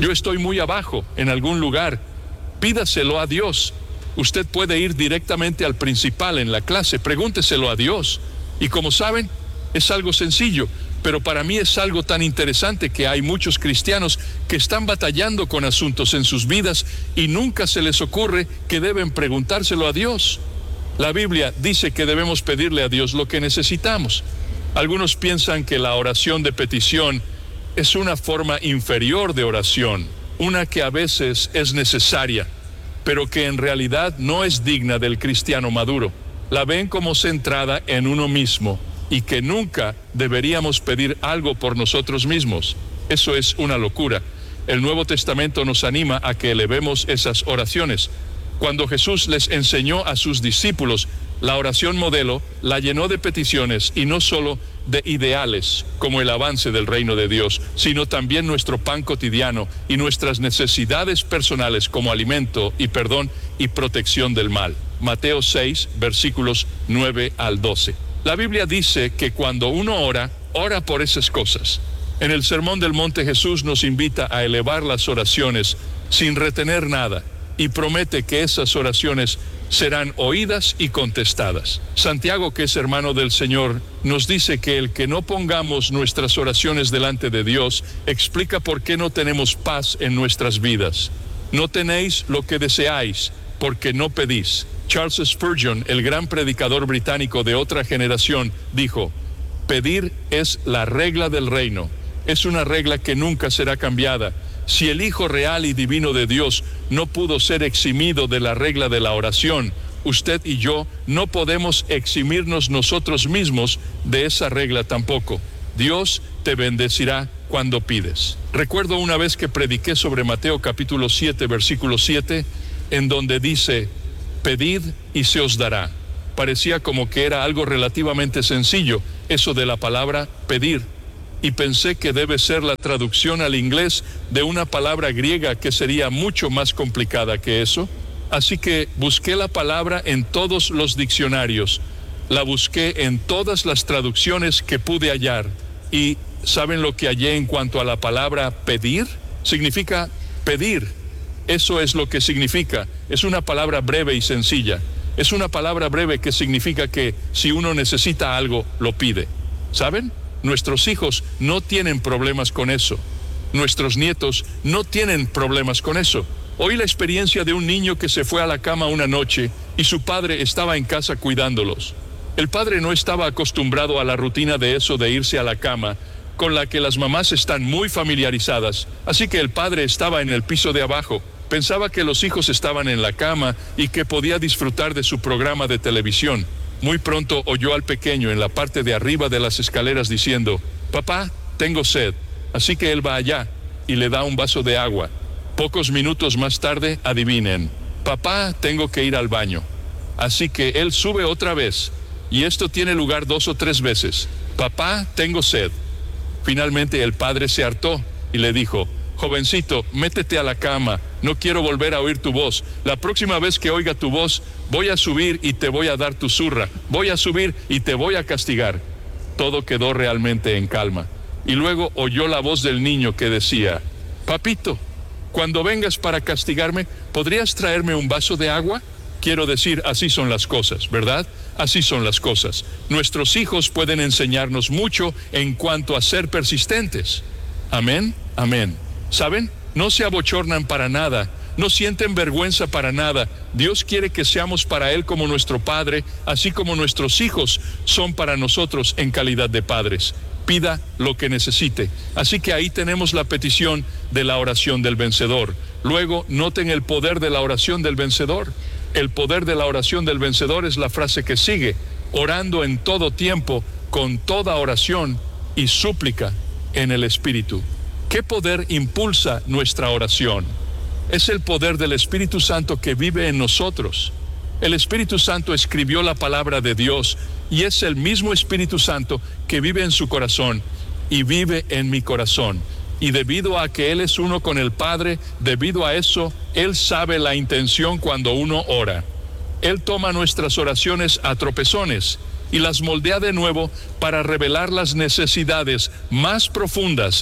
Yo estoy muy abajo en algún lugar. Pídaselo a Dios. Usted puede ir directamente al principal en la clase, pregúnteselo a Dios. Y como saben, es algo sencillo, pero para mí es algo tan interesante que hay muchos cristianos que están batallando con asuntos en sus vidas y nunca se les ocurre que deben preguntárselo a Dios. La Biblia dice que debemos pedirle a Dios lo que necesitamos. Algunos piensan que la oración de petición es una forma inferior de oración, una que a veces es necesaria, pero que en realidad no es digna del cristiano maduro. La ven como centrada en uno mismo y que nunca deberíamos pedir algo por nosotros mismos. Eso es una locura. El Nuevo Testamento nos anima a que elevemos esas oraciones. Cuando Jesús les enseñó a sus discípulos la oración modelo, la llenó de peticiones y no solo de ideales como el avance del reino de Dios, sino también nuestro pan cotidiano y nuestras necesidades personales como alimento y perdón y protección del mal. Mateo 6, versículos 9 al 12. La Biblia dice que cuando uno ora, ora por esas cosas. En el Sermón del Monte Jesús nos invita a elevar las oraciones sin retener nada y promete que esas oraciones serán oídas y contestadas. Santiago, que es hermano del Señor, nos dice que el que no pongamos nuestras oraciones delante de Dios explica por qué no tenemos paz en nuestras vidas. No tenéis lo que deseáis porque no pedís. Charles Spurgeon, el gran predicador británico de otra generación, dijo: pedir es la regla del reino. Es una regla que nunca será cambiada. Si el Hijo real y divino de Dios no pudo ser eximido de la regla de la oración, usted y yo no podemos eximirnos nosotros mismos de esa regla tampoco. Dios te bendecirá cuando pides. Recuerdo una vez que prediqué sobre Mateo capítulo 7, versículo 7, en donde dice: pedid y se os dará. Parecía como que era algo relativamente sencillo, eso de la palabra pedir. Y pensé que debe ser la traducción al inglés de una palabra griega que sería mucho más complicada que eso. Así que busqué la palabra en todos los diccionarios, la busqué en todas las traducciones que pude hallar. ¿Y saben lo que hallé en cuanto a la palabra pedir? Significa pedir. Eso es lo que significa. Es una palabra breve y sencilla. Es una palabra breve que significa que si uno necesita algo, lo pide. ¿Saben? Nuestros hijos no tienen problemas con eso. Nuestros nietos no tienen problemas con eso. Oí la experiencia de un niño que se fue a la cama una noche y su padre estaba en casa cuidándolos. El padre no estaba acostumbrado a la rutina de eso de irse a la cama, con la que las mamás están muy familiarizadas, así que el padre estaba en el piso de abajo. Pensaba que los hijos estaban en la cama y que podía disfrutar de su programa de televisión. Muy pronto oyó al pequeño en la parte de arriba de las escaleras diciendo: papá, tengo sed. Así que él va allá y le da un vaso de agua. Pocos minutos más tarde, adivinen: papá, tengo que ir al baño. Así que él sube otra vez, y esto tiene lugar 2 o 3 veces. Papá, tengo sed. Finalmente el padre se hartó y le dijo: jovencito, métete a la cama, no quiero volver a oír tu voz. La próxima vez que oiga tu voz, voy a subir y te voy a dar tu zurra. Voy a subir y te voy a castigar. Todo quedó realmente en calma. Y luego oyó la voz del niño que decía: papito, cuando vengas para castigarme, ¿podrías traerme un vaso de agua? Quiero decir, así son las cosas, ¿verdad? Así son las cosas. Nuestros hijos pueden enseñarnos mucho en cuanto a ser persistentes. Amén, amén. ¿Saben? No se abochornan para nada, no sienten vergüenza para nada. Dios quiere que seamos para Él como nuestro Padre, así como nuestros hijos son para nosotros en calidad de padres. Pida lo que necesite. Así que ahí tenemos la petición de la oración del vencedor. Luego, noten el poder de la oración del vencedor. El poder de la oración del vencedor es la frase que sigue: orando en todo tiempo, con toda oración y súplica en el Espíritu. ¿Qué poder impulsa nuestra oración? Es el poder del Espíritu Santo que vive en nosotros. El Espíritu Santo escribió la palabra de Dios y es el mismo Espíritu Santo que vive en su corazón y vive en mi corazón. Y debido a que Él es uno con el Padre, debido a eso, Él sabe la intención cuando uno ora. Él toma nuestras oraciones a tropezones y las moldea de nuevo para revelar las necesidades más profundas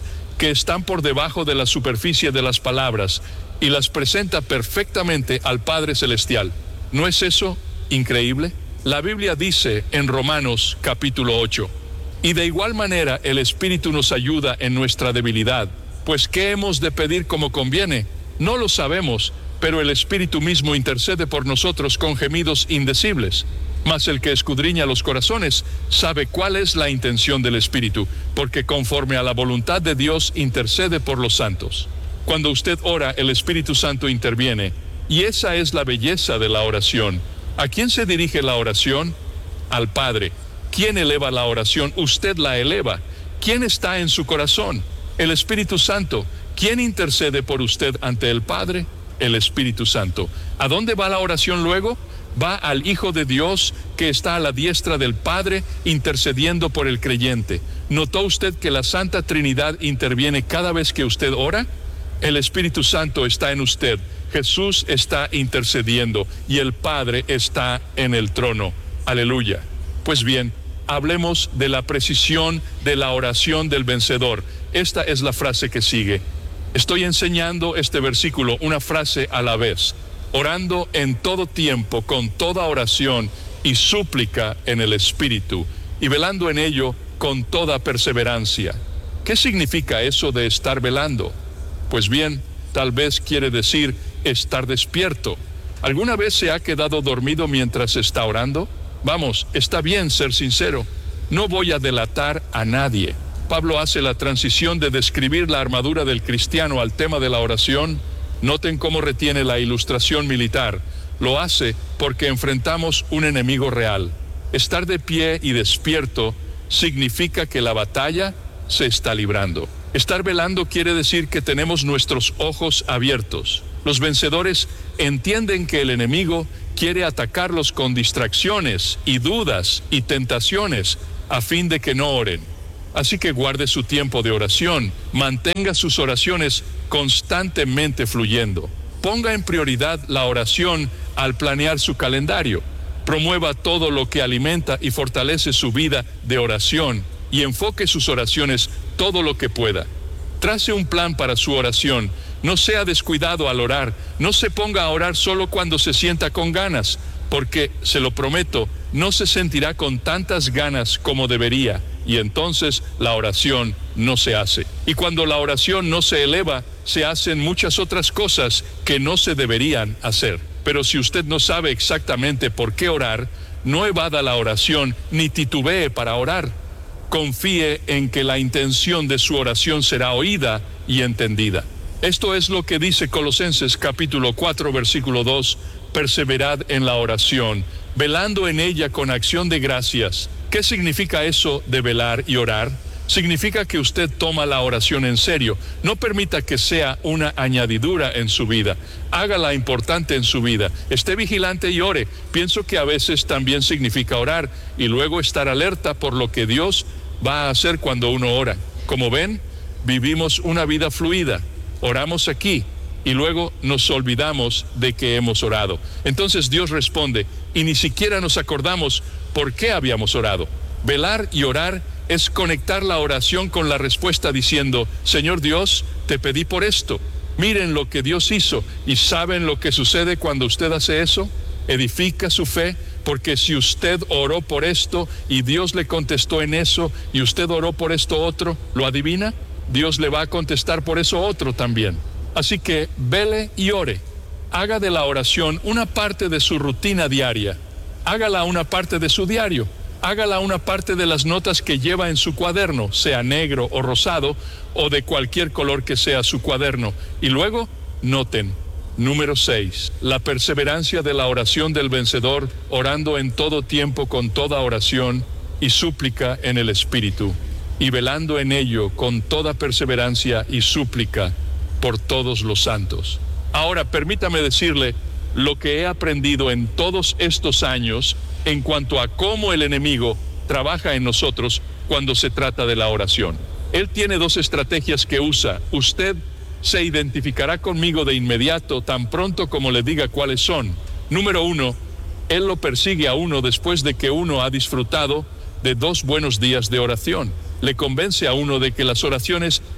que están por debajo de la superficie de las palabras y las presenta perfectamente al Padre Celestial. ¿No es eso increíble? La Biblia dice en Romanos capítulo 8, y de igual manera el Espíritu nos ayuda en nuestra debilidad, pues ¿qué hemos de pedir como conviene? No lo sabemos, pero el Espíritu mismo intercede por nosotros con gemidos indecibles. Mas el que escudriña los corazones sabe cuál es la intención del Espíritu, porque conforme a la voluntad de Dios intercede por los santos. Cuando usted ora, el Espíritu Santo interviene, y esa es la belleza de la oración. ¿A quién se dirige la oración? Al Padre. ¿Quién eleva la oración? Usted la eleva. ¿Quién está en su corazón? El Espíritu Santo. ¿Quién intercede por usted ante el Padre? El Espíritu Santo. ¿A dónde va la oración luego? Va al Hijo de Dios que está a la diestra del Padre intercediendo por el creyente. ¿Notó usted que la Santa Trinidad interviene cada vez que usted ora? El Espíritu Santo está en usted, Jesús está intercediendo y el Padre está en el trono. Aleluya. Pues bien, hablemos de la precisión de la oración del vencedor. Esta es la frase que sigue. Estoy enseñando este versículo una frase a la vez. Orando en todo tiempo, con toda oración y súplica en el Espíritu, y velando en ello con toda perseverancia. ¿Qué significa eso de estar velando? Pues bien, tal vez quiere decir estar despierto. ¿Alguna vez se ha quedado dormido mientras está orando? Vamos, está bien ser sincero. No voy a delatar a nadie. Pablo hace la transición de describir la armadura del cristiano al tema de la oración. Noten cómo retiene la ilustración militar. Lo hace porque enfrentamos un enemigo real. Estar de pie y despierto significa que la batalla se está librando. Estar velando quiere decir que tenemos nuestros ojos abiertos. Los vencedores entienden que el enemigo quiere atacarlos con distracciones y dudas y tentaciones a fin de que no oren. Así que guarde su tiempo de oración, mantenga sus oraciones constantemente fluyendo. Ponga en prioridad la oración al planear su calendario. Promueva todo lo que alimenta y fortalece su vida de oración y enfoque sus oraciones todo lo que pueda. Trace un plan para su oración. No sea descuidado al orar. No se ponga a orar solo cuando se sienta con ganas, porque, se lo prometo, no se sentirá con tantas ganas como debería. Y entonces la oración no se hace. Y cuando la oración no se eleva, se hacen muchas otras cosas que no se deberían hacer. Pero si usted no sabe exactamente por qué orar, no evada la oración ni titubee para orar. Confíe en que la intención de su oración será oída y entendida. Esto es lo que dice Colosenses capítulo 4 versículo 2, perseverad en la oración, velando en ella con acción de gracias. ¿Qué significa eso de velar y orar? Significa que usted toma la oración en serio. No permita que sea una añadidura en su vida. Hágala importante en su vida. Esté vigilante y ore. Pienso que a veces también significa orar y luego estar alerta por lo que Dios va a hacer cuando uno ora. Como ven, vivimos una vida fluida. Oramos aquí y luego nos olvidamos de que hemos orado. Entonces Dios responde y ni siquiera nos acordamos por qué habíamos orado. Velar y orar es conectar la oración con la respuesta diciendo, Señor Dios, te pedí por esto. Miren lo que Dios hizo. ¿Y saben lo que sucede cuando usted hace eso? Edifica su fe, porque si usted oró por esto y Dios le contestó en eso y usted oró por esto otro, ¿lo adivina? Dios le va a contestar por eso otro también. Así que vele y ore. Haga de la oración una parte de su rutina diaria. Hágala una parte de su diario. Hágala una parte de las notas que lleva en su cuaderno, sea negro o rosado, o de cualquier color que sea su cuaderno. Y luego, noten. Número 6. La perseverancia de la oración del vencedor, orando en todo tiempo con toda oración y súplica en el Espíritu, y velando en ello con toda perseverancia y súplica por todos los santos. Ahora, permítame decirle lo que he aprendido en todos estos años en cuanto a cómo el enemigo trabaja en nosotros cuando se trata de la oración. Él tiene dos estrategias que usa. Usted se identificará conmigo de inmediato tan pronto como le diga cuáles son. Número 1, él lo persigue a uno después de que uno ha disfrutado de 2 buenos días de oración. Le convence a uno de que las oraciones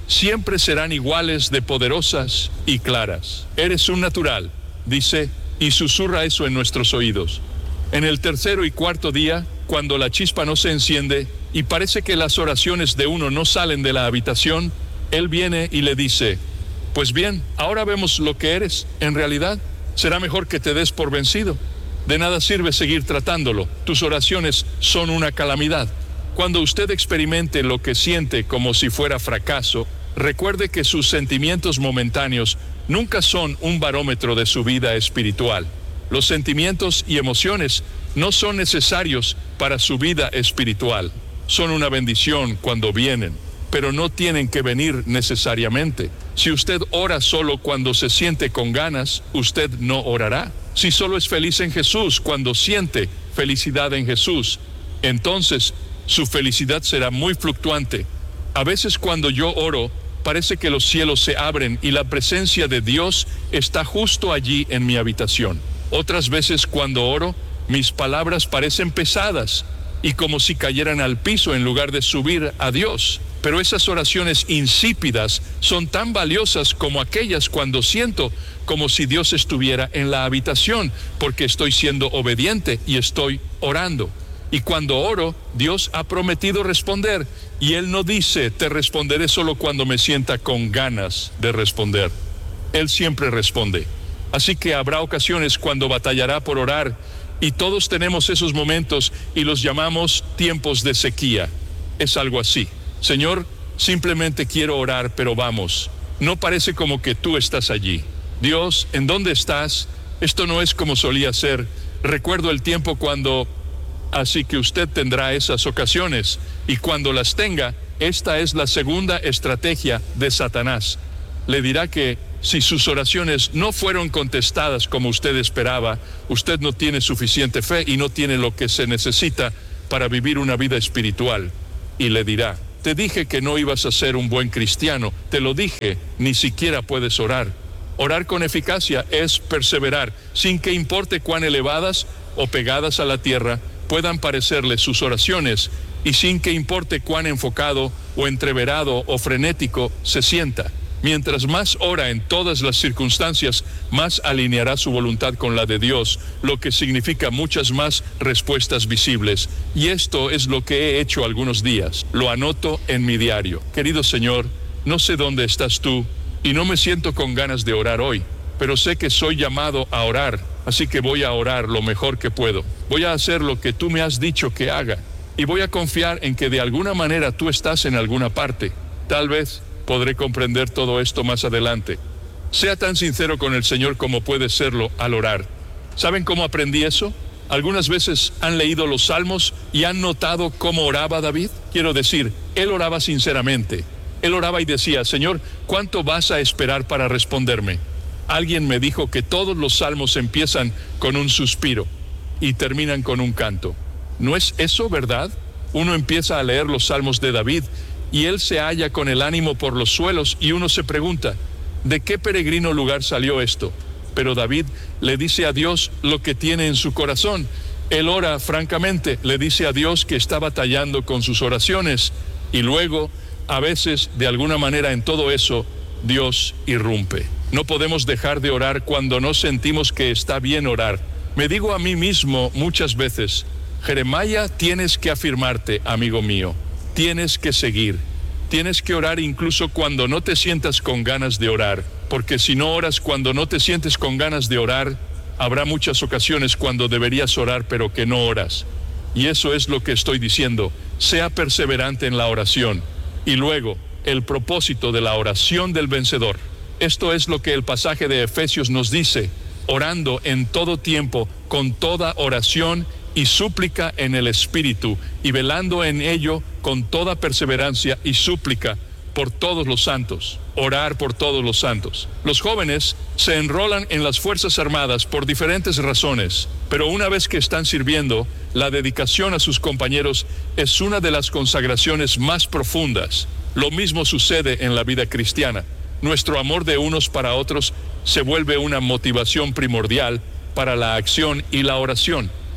siempre serán iguales de poderosas y claras. Eres un natural, dice, y susurra eso en nuestros oídos. En el tercero y cuarto día, cuando la chispa no se enciende y parece que las oraciones de uno no salen de la habitación, Él viene y le dice: pues bien, ahora vemos lo que eres. En realidad, será mejor que te des por vencido. De nada sirve seguir tratándolo. Tus oraciones son una calamidad. Cuando usted experimente lo que siente como si fuera fracaso, recuerde que sus sentimientos momentáneos nunca son un barómetro de su vida espiritual. Los sentimientos y emociones no son necesarios para su vida espiritual. Son una bendición cuando vienen, pero no tienen que venir necesariamente. Si usted ora solo cuando se siente con ganas, usted no orará. Si solo es feliz en Jesús cuando siente felicidad en Jesús, entonces su felicidad será muy fluctuante. A veces cuando yo oro, parece que los cielos se abren y la presencia de Dios está justo allí en mi habitación. Otras veces cuando oro, mis palabras parecen pesadas y como si cayeran al piso en lugar de subir a Dios. Pero esas oraciones insípidas son tan valiosas como aquellas cuando siento como si Dios estuviera en la habitación, porque estoy siendo obediente y estoy orando. Y cuando oro, Dios ha prometido responder, y Él no dice: te responderé solo cuando me sienta con ganas de responder. Él siempre responde. Así que habrá ocasiones cuando batallará por orar, y todos tenemos esos momentos y los llamamos tiempos de sequía. Es algo así: Señor, simplemente quiero orar, pero vamos, no parece como que tú estás allí. Dios, ¿en dónde estás? Esto no es como solía ser. Recuerdo el tiempo cuando... Así que usted tendrá esas ocasiones, y cuando las tenga, esta es la segunda estrategia de Satanás. Le dirá que si sus oraciones no fueron contestadas como usted esperaba, usted no tiene suficiente fe y no tiene lo que se necesita para vivir una vida espiritual. Y le dirá: te dije que no ibas a ser un buen cristiano, te lo dije, ni siquiera puedes orar. Orar con eficacia es perseverar, sin que importe cuán elevadas o pegadas a la tierra puedan parecerle sus oraciones, y sin que importe cuán enfocado o entreverado o frenético se sienta. Mientras más ora en todas las circunstancias, más alineará su voluntad con la de Dios, lo que significa muchas más respuestas visibles. Y esto es lo que he hecho algunos días. Lo anoto en mi diario. Querido Señor, no sé dónde estás tú, y no me siento con ganas de orar hoy, pero sé que soy llamado a orar, así que voy a orar lo mejor que puedo. Voy a hacer lo que tú me has dicho que haga, y voy a confiar en que de alguna manera tú estás en alguna parte. Tal vez podré comprender todo esto más adelante. Sea tan sincero con el Señor como puede serlo al orar. ¿Saben cómo aprendí eso? Algunas veces han leído los Salmos y han notado cómo oraba David. Quiero decir, él oraba sinceramente. Él oraba y decía: Señor, ¿cuánto vas a esperar para responderme? Alguien me dijo que todos los salmos empiezan con un suspiro y terminan con un canto. ¿No es eso verdad? Uno empieza a leer los salmos de David y él se halla con el ánimo por los suelos, y uno se pregunta: ¿de qué peregrino lugar salió esto? Pero David le dice a Dios lo que tiene en su corazón. Él ora francamente, le dice a Dios que está batallando con sus oraciones, y luego, a veces, de alguna manera en todo eso, Dios irrumpe. No podemos dejar de orar cuando no sentimos que está bien orar. Me digo a mí mismo muchas veces: Jeremías, tienes que afirmarte, amigo mío. Tienes que seguir. Tienes que orar incluso cuando no te sientas con ganas de orar. Porque si no oras cuando no te sientes con ganas de orar, habrá muchas ocasiones cuando deberías orar pero que no oras. Y eso es lo que estoy diciendo. Sea perseverante en la oración. Y luego, el propósito de la oración del vencedor. Esto es lo que el pasaje de Efesios nos dice: orando en todo tiempo, con toda oración y súplica en el Espíritu, y velando en ello con toda perseverancia y súplica por todos los santos. Orar por todos los santos. Los jóvenes se enrolan en las Fuerzas Armadas por diferentes razones, pero una vez que están sirviendo, la dedicación a sus compañeros es una de las consagraciones más profundas. Lo mismo sucede en la vida cristiana. Nuestro amor de unos para otros se vuelve una motivación primordial para la acción y la oración.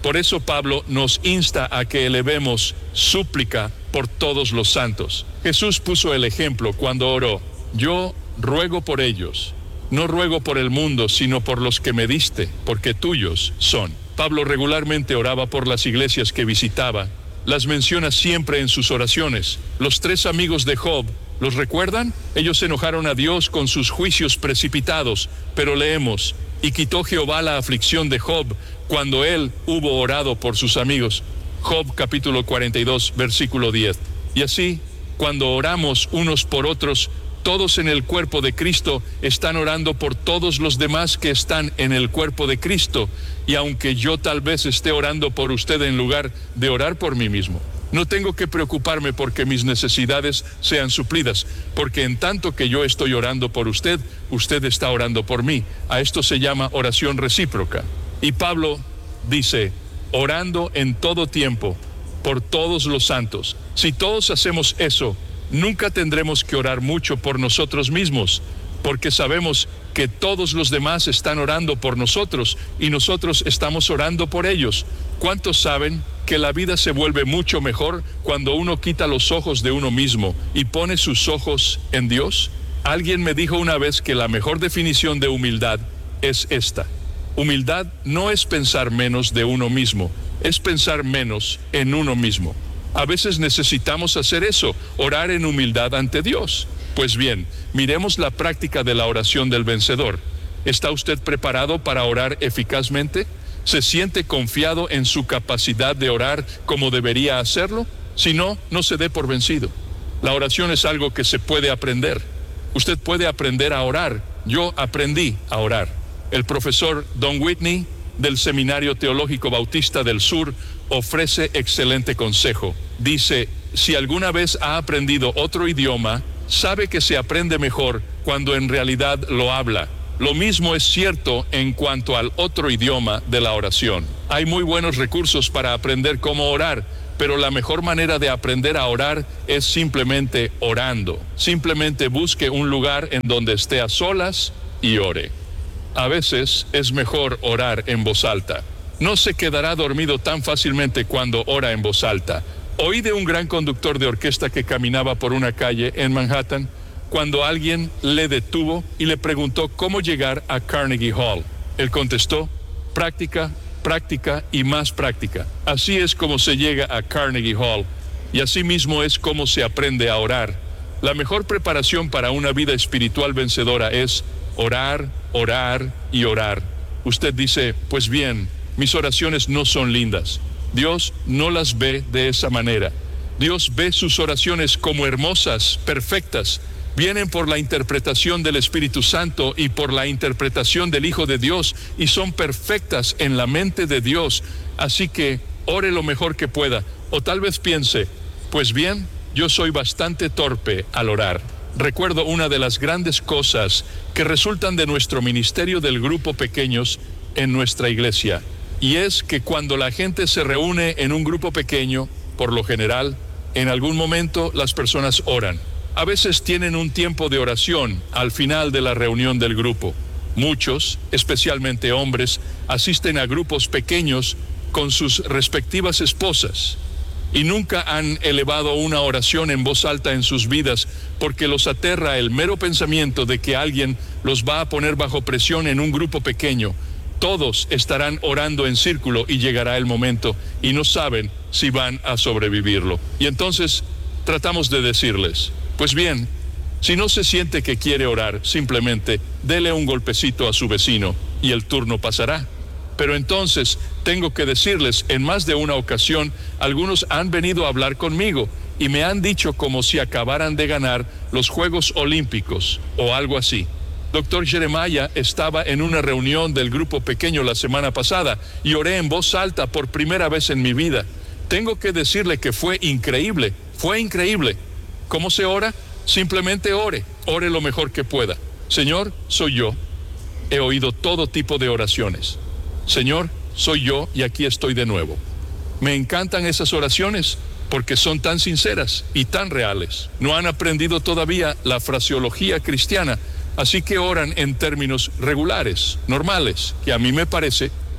Por eso Pablo nos insta a que elevemos súplica por todos los santos. Jesús puso el ejemplo cuando oró: yo ruego por ellos, no ruego por el mundo, sino por los que me diste, porque tuyos son. Pablo regularmente oraba por las iglesias que visitaba. Las menciona siempre en sus oraciones. Los 3 amigos de Job, ¿los recuerdan? Ellos enojaron a Dios con sus juicios precipitados, pero leemos: y quitó Jehová la aflicción de Job cuando él hubo orado por sus amigos. Job capítulo 42, versículo 10. Y así, cuando oramos unos por otros, todos en el cuerpo de Cristo están orando por todos los demás que están en el cuerpo de Cristo. Y aunque yo tal vez esté orando por usted en lugar de orar por mí mismo, no tengo que preocuparme porque mis necesidades sean suplidas, porque en tanto que yo estoy orando por usted, usted está orando por mí. A esto se llama oración recíproca. Y Pablo dice: orando en todo tiempo por todos los santos. Si todos hacemos eso, nunca tendremos que orar mucho por nosotros mismos, porque sabemos que todos los demás están orando por nosotros y nosotros estamos orando por ellos. ¿Cuántos saben que la vida se vuelve mucho mejor cuando uno quita los ojos de uno mismo y pone sus ojos en Dios? Alguien me dijo una vez que la mejor definición de humildad es esta: humildad no es pensar menos de uno mismo, es pensar menos en uno mismo. A veces necesitamos hacer eso, orar en humildad ante Dios. Pues bien, miremos la práctica de la oración del vencedor. ¿Está usted preparado para orar eficazmente? ¿Se siente confiado en su capacidad de orar como debería hacerlo? Si no, no se dé por vencido. La oración es algo que se puede aprender. Usted puede aprender a orar. Yo aprendí a orar. El profesor Don Whitney, del Seminario Teológico Bautista del Sur, ofrece excelente consejo. Dice: si alguna vez ha aprendido otro idioma, sabe que se aprende mejor cuando en realidad lo habla. Lo mismo es cierto en cuanto al otro idioma de la oración. Hay muy buenos recursos para aprender cómo orar, pero la mejor manera de aprender a orar es simplemente orando. Simplemente busque un lugar en donde esté a solas y ore. A veces es mejor orar en voz alta. No se quedará dormido tan fácilmente cuando ora en voz alta. Oí de un gran conductor de orquesta que caminaba por una calle en Manhattan cuando alguien le detuvo y le preguntó cómo llegar a Carnegie Hall. Él contestó: práctica, práctica y más práctica. Así es como se llega a Carnegie Hall, y así mismo es como se aprende a orar. La mejor preparación para una vida espiritual vencedora es orar, orar y orar. Usted dice: pues bien, mis oraciones no son lindas. Dios no las ve de esa manera. Dios ve sus oraciones como hermosas, perfectas. Vienen por la interpretación del Espíritu Santo y por la interpretación del Hijo de Dios, y son perfectas en la mente de Dios. Así que ore lo mejor que pueda. O tal vez piense: pues bien, yo soy bastante torpe al orar. Recuerdo una de las grandes cosas que resultan de nuestro ministerio del grupo pequeños en nuestra iglesia, y es que cuando la gente se reúne en un grupo pequeño, por lo general, en algún momento las personas oran. A veces tienen un tiempo de oración al final de la reunión del grupo. Muchos, especialmente hombres, asisten a grupos pequeños con sus respectivas esposas y nunca han elevado una oración en voz alta en sus vidas porque los aterra el mero pensamiento de que alguien los va a poner bajo presión en un grupo pequeño. Todos estarán orando en círculo y llegará el momento y no saben si van a sobrevivirlo. Y entonces tratamos de decirles: pues bien, si no se siente que quiere orar, simplemente dele un golpecito a su vecino y el turno pasará. Pero entonces tengo que decirles, en más de una ocasión, algunos han venido a hablar conmigo y me han dicho como si acabaran de ganar los Juegos Olímpicos o algo así. Doctor Jeremiah estaba en una reunión del grupo pequeño la semana pasada y oré en voz alta por primera vez en mi vida. Tengo que decirle que fue increíble, fue increíble. ¿Cómo se ora? Simplemente ore lo mejor que pueda. Señor, soy yo. He oído todo tipo de oraciones. Señor, soy yo y aquí estoy de nuevo. Me encantan esas oraciones porque son tan sinceras y tan reales. No han aprendido todavía la fraseología cristiana, así que oran en términos regulares, normales, que a mí me parece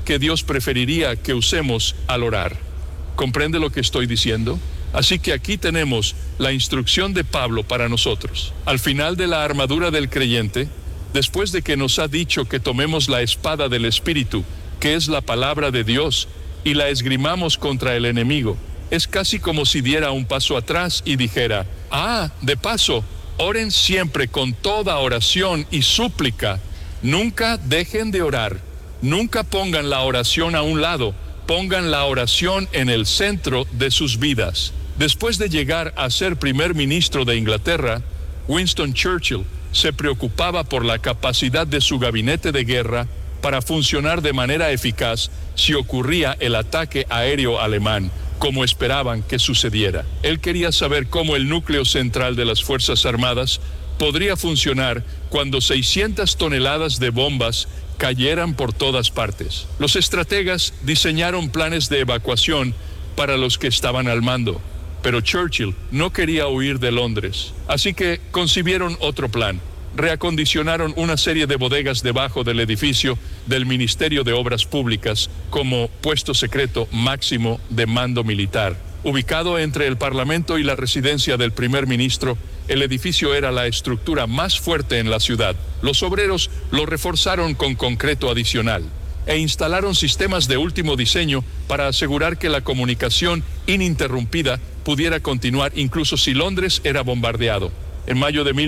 que Dios preferiría que usemos al orar. ¿Comprende lo que estoy diciendo? Así que aquí tenemos la instrucción de Pablo para nosotros. Al final de la armadura del creyente, después de que nos ha dicho que tomemos la espada del Espíritu, que es la palabra de Dios, y la esgrimamos contra el enemigo, es casi como si diera un paso atrás y dijera: de paso, oren siempre con toda oración y súplica. Nunca dejen de orar. Nunca pongan la oración a un lado. Pongan la oración en el centro de sus vidas. Después de llegar a ser primer ministro de Inglaterra, Winston Churchill se preocupaba por la capacidad de su gabinete de guerra para funcionar de manera eficaz si ocurría el ataque aéreo alemán, como esperaban que sucediera. Él quería saber cómo el núcleo central de las Fuerzas Armadas podría funcionar cuando 600 toneladas de bombas cayeran por todas partes. Los estrategas diseñaron planes de evacuación para los que estaban al mando, pero Churchill no quería huir de Londres, así que concibieron otro plan. Reacondicionaron una serie de bodegas debajo del edificio del Ministerio de Obras Públicas como puesto secreto máximo de mando militar. Ubicado entre el Parlamento y la residencia del primer ministro, el edificio era la estructura más fuerte en la ciudad. Los obreros lo reforzaron con concreto adicional e instalaron sistemas de último diseño para asegurar que la comunicación ininterrumpida pudiera continuar incluso si Londres era bombardeado. En mayo de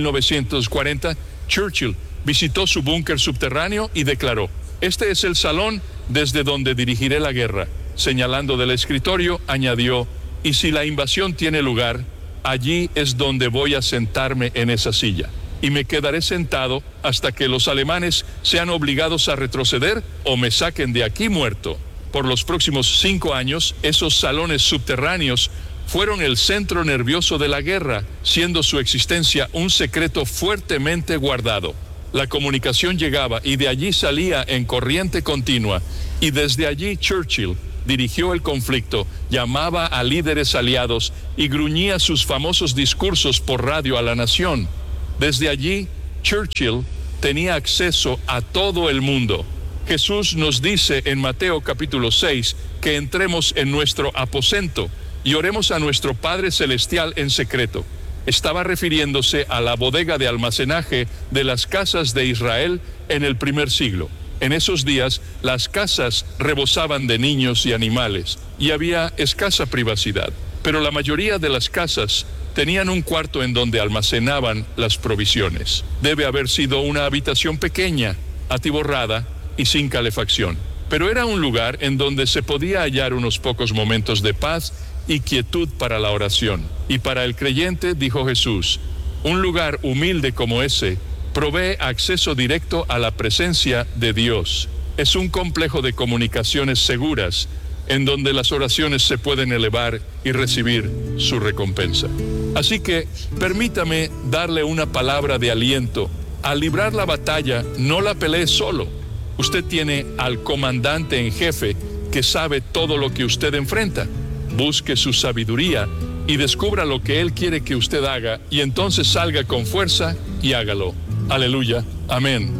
1940, Churchill visitó su búnker subterráneo y declaró: "Este es el salón desde donde dirigiré la guerra". Señalando del escritorio, añadió: "Y si la invasión tiene lugar, allí es donde voy a sentarme en esa silla. Y me quedaré sentado hasta que los alemanes sean obligados a retroceder o me saquen de aquí muerto". Por los próximos 5 años, esos salones subterráneos fueron el centro nervioso de la guerra, siendo su existencia un secreto fuertemente guardado. La comunicación llegaba y de allí salía en corriente continua, y desde allí Churchill dirigió el conflicto, llamaba a líderes aliados y gruñía sus famosos discursos por radio a la nación. Desde allí, Churchill tenía acceso a todo el mundo. Jesús nos dice en Mateo capítulo 6 que entremos en nuestro aposento y oremos a nuestro Padre Celestial en secreto. Estaba refiriéndose a la bodega de almacenaje de las casas de Israel en el primer siglo. En esos días, las casas rebosaban de niños y animales y había escasa privacidad. Pero la mayoría de las casas tenían un cuarto en donde almacenaban las provisiones. Debe haber sido una habitación pequeña, atiborrada y sin calefacción. Pero era un lugar en donde se podía hallar unos pocos momentos de paz y quietud para la oración. Y para el creyente, dijo Jesús, un lugar humilde como ese provee acceso directo a la presencia de Dios. Es un complejo de comunicaciones seguras en donde las oraciones se pueden elevar y recibir su recompensa. Así que permítame darle una palabra de aliento. Al librar la batalla, no la pelee solo. Usted tiene al comandante en jefe que sabe todo lo que usted enfrenta. Busque su sabiduría y descubra lo que Él quiere que usted haga, y entonces salga con fuerza y hágalo. Aleluya. Amén.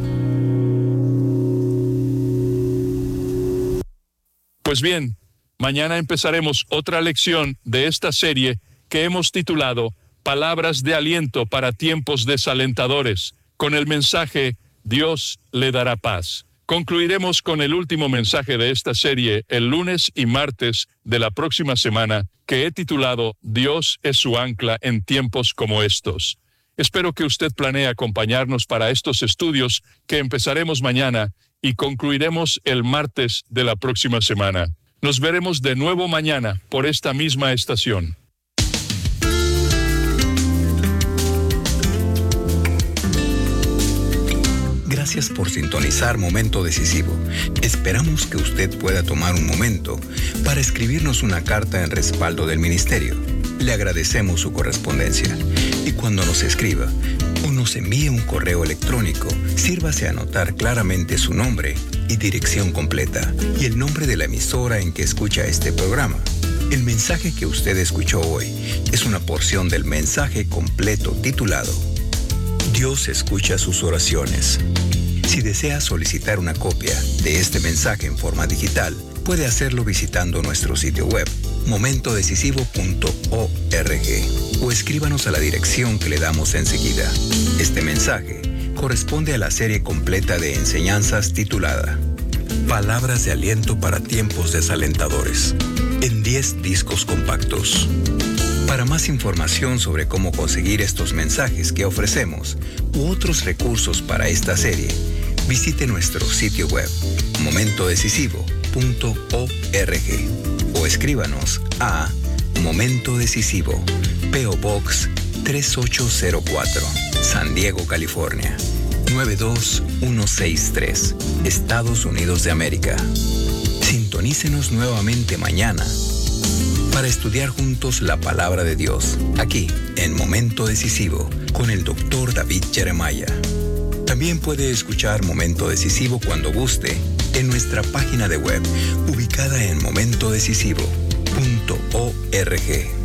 Pues bien, mañana empezaremos otra lección de esta serie que hemos titulado Palabras de aliento para tiempos desalentadores, con el mensaje Dios le dará paz. Concluiremos con el último mensaje de esta serie el lunes y martes de la próxima semana, que he titulado Dios es su ancla en tiempos como estos. Espero que usted planee acompañarnos para estos estudios que empezaremos mañana y concluiremos el martes de la próxima semana. Nos veremos de nuevo mañana por esta misma estación. Gracias por sintonizar Momento Decisivo. Esperamos que usted pueda tomar un momento para escribirnos una carta en respaldo del ministerio. Le agradecemos su correspondencia. Y cuando nos escriba o nos envíe un correo electrónico, sírvase a anotar claramente su nombre y dirección completa y el nombre de la emisora en que escucha este programa. El mensaje que usted escuchó hoy es una porción del mensaje completo titulado Dios escucha sus oraciones. Si desea solicitar una copia de este mensaje en forma digital, puede hacerlo visitando nuestro sitio web, momentodecisivo.org, o escríbanos a la dirección que le damos enseguida. Este mensaje corresponde a la serie completa de enseñanzas titulada Palabras de aliento para tiempos desalentadores, en 10 discos compactos. Para más información sobre cómo conseguir estos mensajes que ofrecemos u otros recursos para esta serie, visite nuestro sitio web, momentodecisivo.org, o escríbanos a Momento Decisivo, P.O. Box 3804, San Diego, California 92163, Estados Unidos de América. Sintonícenos nuevamente mañana para estudiar juntos la palabra de Dios, aquí en Momento Decisivo, con el Dr. David Jeremiah. También puede escuchar Momento Decisivo cuando guste en nuestra página de web, ubicada en momentodecisivo.org.